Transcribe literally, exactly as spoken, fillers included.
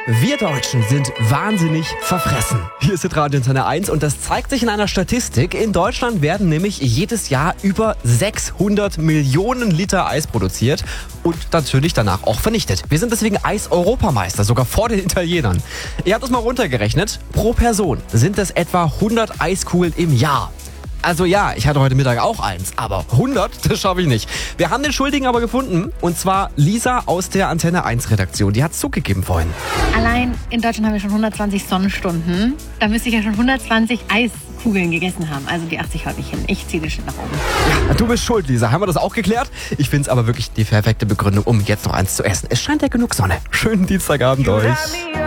Wir Deutschen sind wahnsinnig verfressen. Hier ist Radio Antenne eins und das zeigt sich in einer Statistik. In Deutschland werden nämlich jedes Jahr über sechshundert Millionen Liter Eis produziert und natürlich danach auch vernichtet. Wir sind deswegen Eis-Europameister, sogar vor den Italienern. Ihr habt es mal runtergerechnet. Pro Person sind es etwa hundert Eiskugeln im Jahr. Also ja, ich hatte heute Mittag auch eins, aber hundert, das schaffe ich nicht. Wir haben den Schuldigen aber gefunden, und zwar Lisa aus der Antenne eins Redaktion. Die hat es zugegeben vorhin. Allein in Deutschland haben wir schon hundertzwanzig Sonnenstunden. Da müsste ich ja schon hundertzwanzig Eiskugeln gegessen haben. Also die achtzig haut nicht hin. Ich ziehe den Schnitt nach oben. Ja, du bist schuld, Lisa. Haben wir das auch geklärt? Ich finde es aber wirklich die perfekte Begründung, um jetzt noch eins zu essen. Es scheint ja genug Sonne. Schönen Dienstagabend euch.